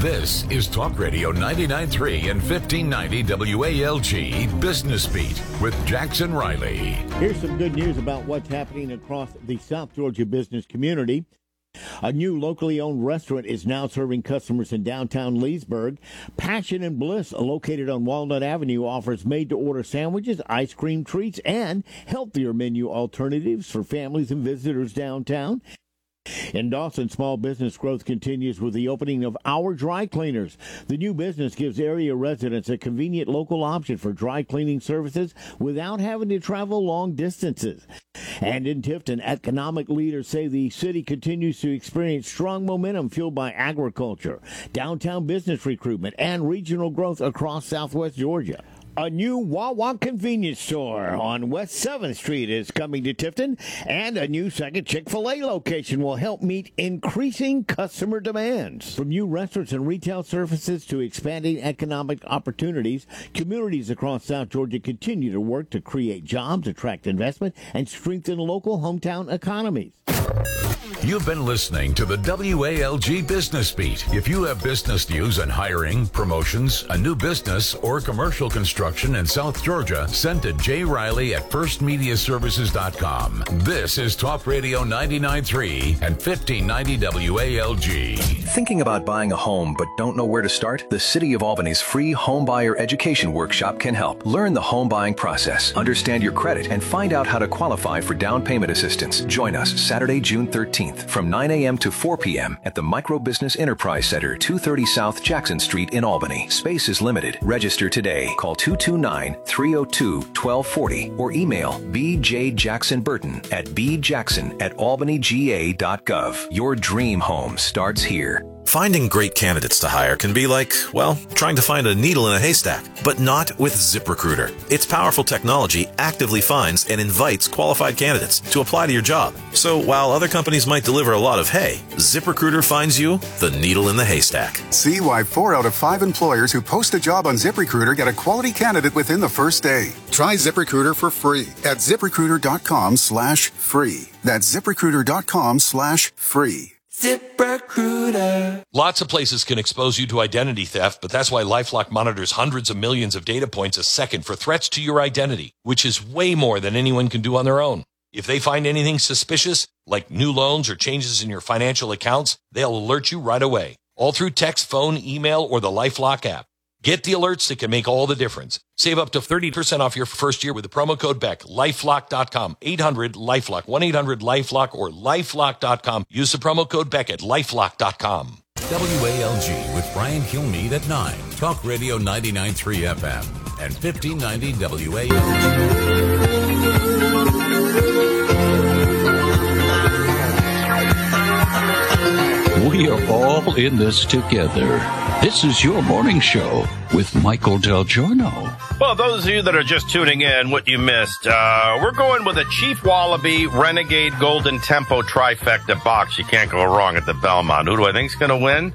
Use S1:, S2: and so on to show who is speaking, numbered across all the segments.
S1: This is Talk Radio 99.3 and 1590 WALG Business Beat with Jackson Riley.
S2: Here's some good news about what's happening across the South Georgia business community. A new locally owned restaurant is now serving customers in downtown Leesburg. Passion and Bliss, located on Walnut Avenue, offers made-to-order sandwiches, ice cream treats, and healthier menu alternatives for families and visitors downtown. In Dawson, small business growth continues with the opening of Our Dry Cleaners. The new business gives area residents a convenient local option for dry cleaning services without having to travel long distances. And in Tifton, economic leaders say the city continues to experience strong momentum fueled by agriculture, downtown business recruitment, and regional growth across southwest Georgia. A new Wawa convenience store on West 7th Street is coming to Tifton, and a new second Chick-fil-A location will help meet increasing customer demands. From new restaurants and retail services to expanding economic opportunities, communities across South Georgia continue to work to create jobs, attract investment, and strengthen local hometown economies.
S1: You've been listening to the WALG Business Beat. If you have business news on hiring, promotions, a new business, or commercial construction in South Georgia, send to Jay Riley at firstmediaservices.com. This is Talk Radio 99.3 and 1590 WALG.
S3: Thinking about buying a home but don't know where to start? The City of Albany's free home buyer education workshop can help. Learn the home buying process, understand your credit, and find out how to qualify for down payment assistance. Join us Saturday, June 13th from 9 a.m. to 4 p.m. at the Micro Business Enterprise Center, 230 South Jackson Street in Albany. Space is limited. Register today. Call 229-302-1240 or email bjjacksonburton at bjackson@albanyga.gov. Your dream home starts here.
S4: Finding great candidates to hire can be like, well, trying to find a needle in a haystack, but not with ZipRecruiter. Its powerful technology actively finds and invites qualified candidates to apply to your job. So while other companies might deliver a lot of hay, ZipRecruiter finds you the needle in the haystack.
S5: See why 4 out of 5 employers who post a job on ZipRecruiter get a quality candidate within the first day. Try ZipRecruiter for free at ZipRecruiter.com/free. That's ZipRecruiter.com/free.
S6: ZipRecruiter. Lots of places can expose you to identity theft, but that's why LifeLock monitors hundreds of millions of data points a second for threats to your identity, which is way more than anyone can do on their own. If they find anything suspicious, like new loans or changes in your financial accounts, they'll alert you right away, all through text, phone, email, or the LifeLock app. Get the alerts that can make all the difference. Save up to 30% off your first year with the promo code BECK. LifeLock.com. 800-LifeLock. 1-800-LifeLock or LifeLock.com. Use the promo code BECK at LifeLock.com.
S1: WALG with Brian Kilmeade at 9. Talk Radio 99.3 FM and 1590 WALG.
S7: We are all in this together. This is your morning show with Michael Del Giorno.
S8: Well, those of you that are just tuning in, what you missed, we're going with a Chief Wallaby Renegade Golden Tempo trifecta box. You can't go wrong at the Belmont. Who do I think is going to win?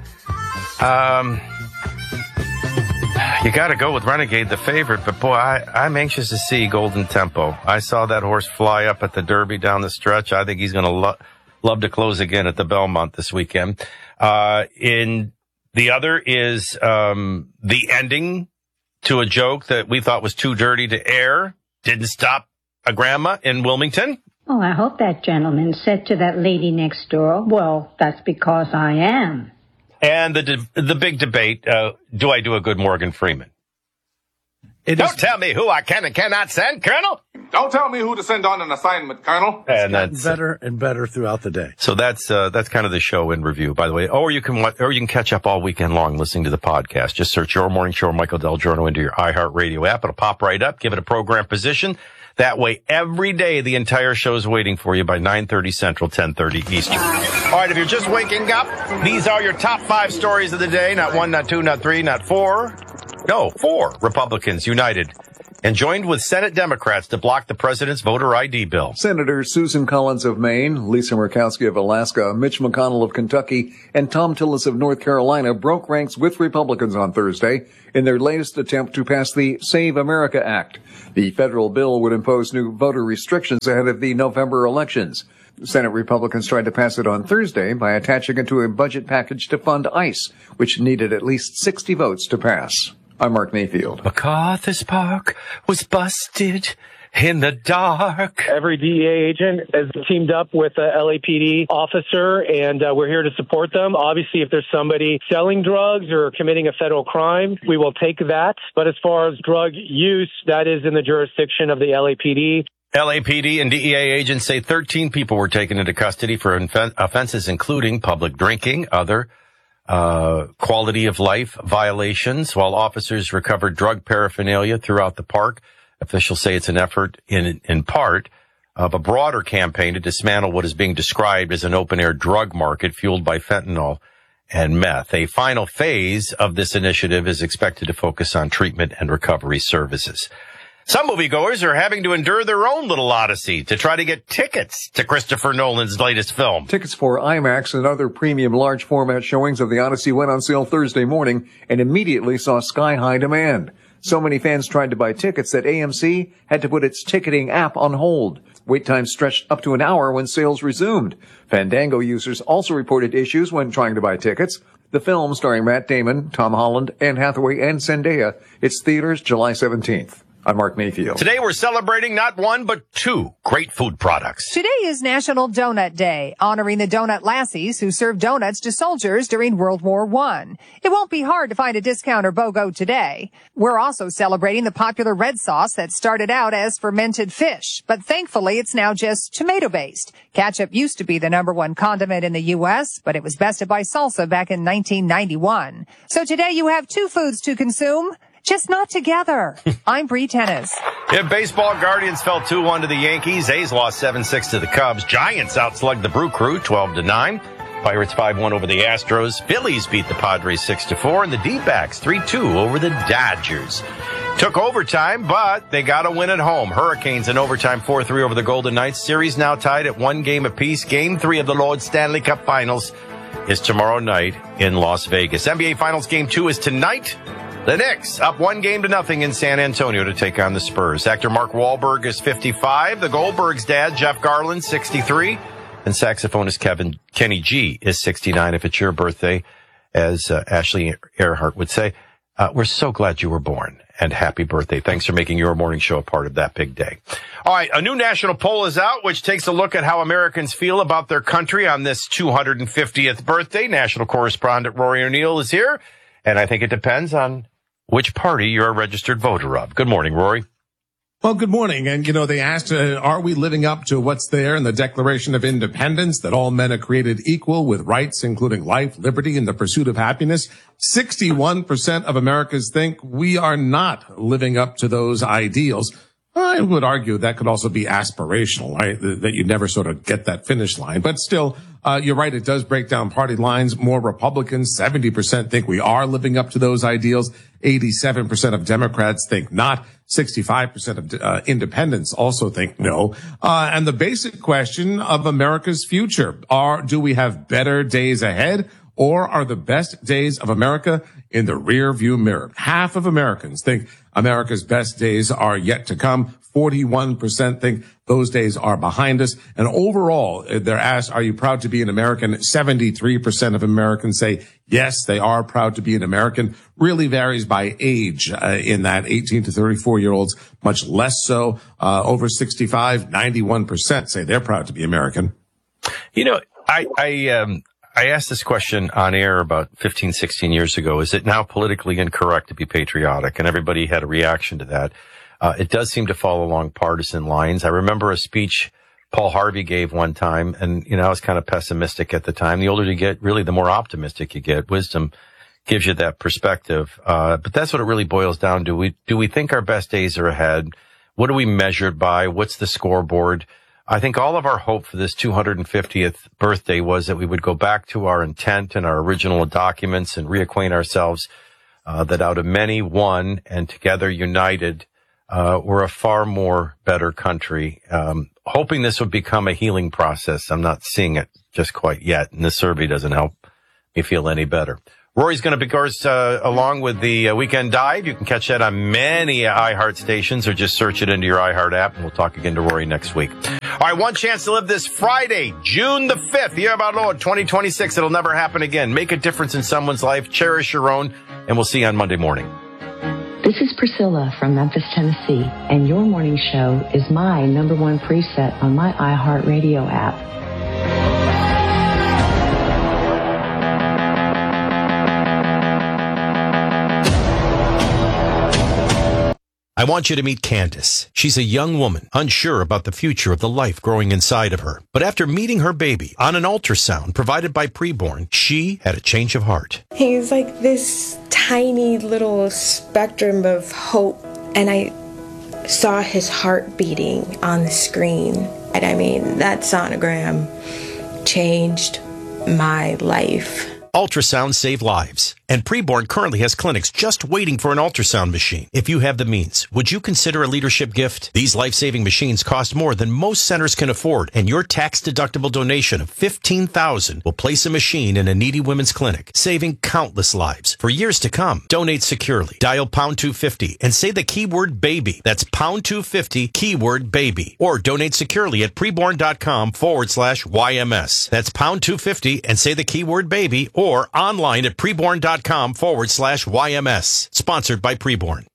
S8: You got to go with Renegade, the favorite, but boy, I'm anxious to see Golden Tempo. I saw that horse fly up at the Derby down the stretch. I think he's going to love to close again at the Belmont this weekend. In the other is the ending to a joke that we thought was too dirty to air. Didn't stop a grandma in Wilmington.
S9: Oh, I hope that gentleman said to that lady next door, well, that's because I am.
S8: And the big debate, do I do a good Morgan Freeman? Don't tell me who I can and cannot send, Colonel.
S10: Don't tell me who to send on an assignment, Colonel.
S11: And that's better and better throughout the day.
S8: So that's kind of the show in review, by the way. Or you can catch up all weekend long listening to the podcast. Just search Your Morning Show, Michael Del Giorno, into your iHeartRadio app. It'll pop right up. Give it a program position. That way, every day, the entire show is waiting for you by 9:30 Central, 10:30 Eastern. All right, if you're just waking up, these are your top 5 stories of the day. Not 1, not 2, not 3, not 4. No, 4 Republicans united and joined with Senate Democrats to block the president's voter ID bill.
S12: Senators Susan Collins of Maine, Lisa Murkowski of Alaska, Mitch McConnell of Kentucky, and Tom Tillis of North Carolina broke ranks with Republicans on Thursday in their latest attempt to pass the Save America Act. The federal bill would impose new voter restrictions ahead of the November elections. Senate Republicans tried to pass it on Thursday by attaching it to a budget package to fund ICE, which needed at least 60 votes to pass. I'm Mark Mayfield.
S8: MacArthur's Park was busted in the dark.
S13: Every DEA agent is teamed up with a LAPD officer, and we're here to support them. Obviously, if there's somebody selling drugs or committing a federal crime, we will take that. But as far as drug use, that is in the jurisdiction of the LAPD.
S8: LAPD and DEA agents say 13 people were taken into custody for offenses including public drinking, other quality of life violations, while officers recovered drug paraphernalia throughout the park. Officials say it's an effort in part of a broader campaign to dismantle what is being described as an open-air drug market fueled by fentanyl and meth. A final phase of this initiative is expected to focus on treatment and recovery services. Some moviegoers are having to endure their own little odyssey to try to get tickets to Christopher Nolan's latest film.
S12: Tickets for IMAX and other premium large format showings of The Odyssey went on sale Thursday morning and immediately saw sky-high demand. So many fans tried to buy tickets that AMC had to put its ticketing app on hold. Wait times stretched up to an hour when sales resumed. Fandango users also reported issues when trying to buy tickets. The film, starring Matt Damon, Tom Holland, Anne Hathaway, and Zendaya, hits theaters July 17th. I'm Mark Mayfield.
S8: Today we're celebrating not one, but two great food products.
S14: Today is National Donut Day, honoring the donut lassies who served donuts to soldiers during World War I. It won't be hard to find a discount or BOGO today. We're also celebrating the popular red sauce that started out as fermented fish, but thankfully it's now just tomato-based. Ketchup used to be the #1 condiment in the U.S., but it was bested by salsa back in 1991. So today you have two foods to consume, just not together. I'm Bree Tennis.
S8: In baseball, Guardians fell 2-1 to the Yankees. A's lost 7-6 to the Cubs. Giants outslugged the Brew Crew 12-9. Pirates 5-1 over the Astros. Phillies beat the Padres 6-4. And the D-backs 3-2 over the Dodgers. Took overtime, but they got a win at home. Hurricanes in overtime 4-3 over the Golden Knights. Series now tied at 1 game apiece. Game 3 of the Lord Stanley Cup Finals is tomorrow night in Las Vegas. NBA Finals Game 2 is tonight. The Knicks up 1-0 in San Antonio to take on the Spurs. Actor Mark Wahlberg is 55. The Goldbergs' dad, Jeff Garland, 63. And saxophonist Kenny G is 69. If it's your birthday, as Ashley Earhart would say, we're so glad you were born. And happy birthday. Thanks for making your morning show a part of that big day. All right, a new national poll is out, which takes a look at how Americans feel about their country on this 250th birthday. National correspondent Rory O'Neill is here. And I think it depends on which party you're a registered voter of. Good morning, Rory.
S15: Well, good morning. And, they asked, are we living up to what's there in the Declaration of Independence, that all men are created equal with rights, including life, liberty, and the pursuit of happiness? 61% of Americans think we are not living up to those ideals. I would argue that could also be aspirational, right? That you never sort of get that finish line. But still, you're right. It does break down party lines. More Republicans, 70% think we are living up to those ideals. 87% of Democrats think not. 65% of independents also think no. And the basic question of America's future do we have better days ahead, or are the best days of America in the rear view mirror? Half of Americans think America's best days are yet to come. 41% think those days are behind us. And overall, they're asked, are you proud to be an American? 73% of Americans say, yes, they are proud to be an American. Really varies by age in that 18 to 34-year-olds, much less so. Over 65, 91% say they're proud to be American.
S8: I asked this question on air about 15, 16 years ago. Is it now politically incorrect to be patriotic? And everybody had a reaction to that. It does seem to fall along partisan lines. I remember a speech Paul Harvey gave one time, and, I was kind of pessimistic at the time. The older you get, really, the more optimistic you get. Wisdom gives you that perspective. But that's what it really boils down to. Do we think our best days are ahead? What are we measured by? What's the scoreboard? I think all of our hope for this 250th birthday was that we would go back to our intent and our original documents and reacquaint ourselves that out of many, one, and together united, we're a far more better country. Hoping this would become a healing process. I'm not seeing it just quite yet, and this survey doesn't help me feel any better. Rory's going to be, of course, along with the Weekend Dive. You can catch that on many iHeart stations or just search it into your iHeart app, and we'll talk again to Rory next week. All right, one chance to live this Friday, June the 5th, year of our Lord, 2026. It'll never happen again. Make a difference in someone's life. Cherish your own, and we'll see you on Monday morning.
S16: This is Priscilla from Memphis, Tennessee, and your morning show is my #1 preset on my iHeartRadio app.
S8: I want you to meet Candace. She's a young woman, unsure about the future of the life growing inside of her. But after meeting her baby on an ultrasound provided by Preborn, she had a change of heart.
S17: He's like this tiny little spectrum of hope, and I saw his heart beating on the screen. And I mean, that sonogram changed my life.
S8: Ultrasounds save lives, and Preborn currently has clinics just waiting for an ultrasound machine. If you have the means, would you consider a leadership gift? These life-saving machines cost more than most centers can afford, and your tax-deductible donation of $15,000 will place a machine in a needy women's clinic, saving countless lives for years to come. Donate securely. Dial pound 250 and say the keyword baby. That's pound 250 keyword baby, or donate securely at preborn.com/YMS. That's pound 250 and say the keyword baby, or online at preborn.com/YMS. Sponsored by Preborn.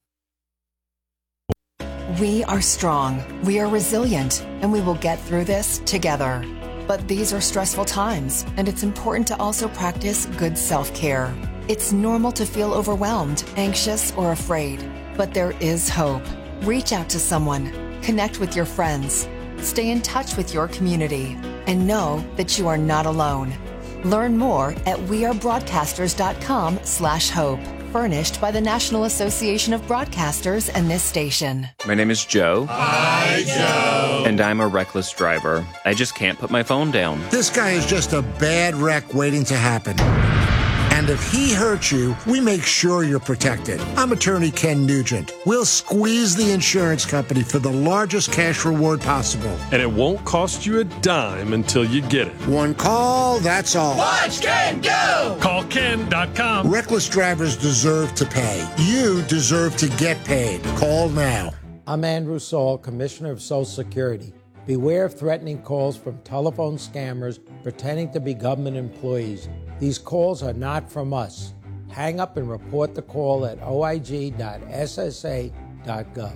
S18: We are strong, we are resilient, and we will get through this together. But these are stressful times, and it's important to also practice good self-care. It's normal to feel overwhelmed, anxious, or afraid, but there is hope. Reach out to someone, connect with your friends, stay in touch with your community, and know that you are not alone. Learn more at wearebroadcasters.com/hope. Furnished by the National Association of Broadcasters and this station.
S19: My name is Joe.
S20: Hi, Joe.
S19: And I'm a reckless driver. I just can't put my phone down.
S20: This guy is just a bad wreck waiting to happen. And if he hurts you, we make sure you're protected. I'm attorney Ken Nugent. We'll squeeze the insurance company for the largest cash reward possible.
S21: And it won't cost you a dime until you get it.
S20: One call, that's all.
S21: Watch Ken go! Call Ken.com.
S20: Reckless drivers deserve to pay. You deserve to get paid. Call now.
S22: I'm Andrew Saul, Commissioner of Social Security. Beware of threatening calls from telephone scammers pretending to be government employees. These calls are not from us. Hang up and report the call at oig.ssa.gov.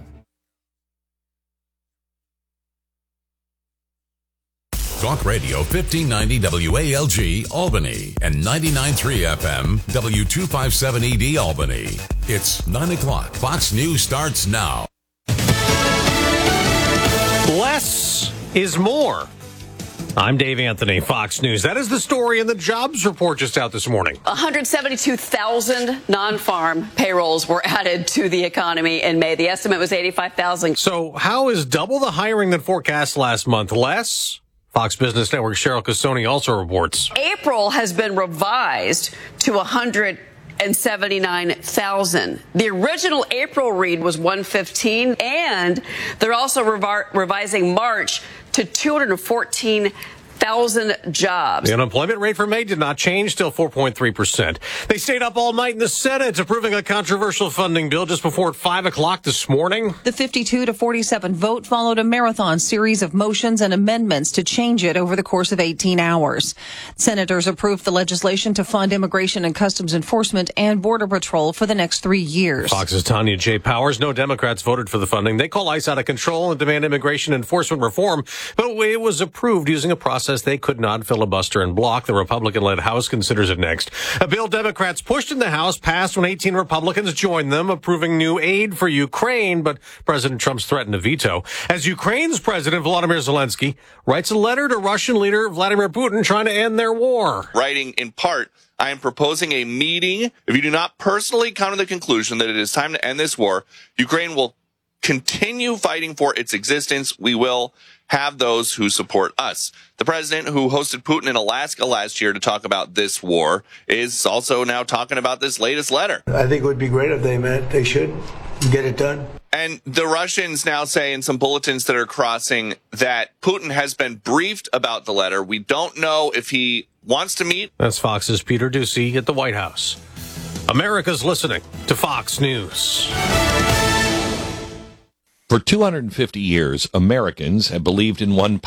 S1: Talk Radio 1590 WALG Albany and 99.3 FM W257ED Albany. It's 9 o'clock. Fox News starts now.
S23: Less is more. I'm Dave Anthony, Fox News. That is the story in the jobs report just out this morning.
S24: 172,000 non-farm payrolls were added to the economy in May. The estimate was 85,000.
S23: So how is double the hiring than forecast last month less? Fox Business Network's Cheryl Casoni also reports.
S24: April has been revised to 179,000. The original April read was 115, and they're also revising March to 214,000 jobs.
S23: The unemployment rate for May did not change, still 4.3%. They stayed up all night in the Senate approving a controversial funding bill just before 5 o'clock this morning.
S25: The 52-47 vote followed a marathon series of motions and amendments to change it over the course of 18 hours. Senators approved the legislation to fund Immigration and Customs Enforcement and Border Patrol for the next 3 years.
S23: Fox's Tanya J. Powers. No Democrats voted for the funding. They call ICE out of control and demand immigration enforcement reform, but it was approved using a process they could not filibuster and block. The Republican-led House considers it next. A bill Democrats pushed in the House passed when 18 Republicans joined them, approving new aid for Ukraine, but President Trump's threatened to veto. As Ukraine's President Volodymyr Zelensky writes a letter to Russian leader Vladimir Putin trying to end their war.
S26: Writing in part, I am proposing a meeting. If you do not personally come to the conclusion that it is time to end this war, Ukraine will continue fighting for its existence. We will have those who support us. The president who hosted Putin in Alaska last year to talk about this war is also now talking about this latest letter.
S27: I think it would be great if they met. They should get it done.
S26: And the Russians now say in some bulletins that are crossing that Putin has been briefed about the letter. We don't know if he wants to meet.
S23: That's Fox's Peter Doocy at the White House. America's listening to Fox News.
S2: For 250 years, Americans have believed in one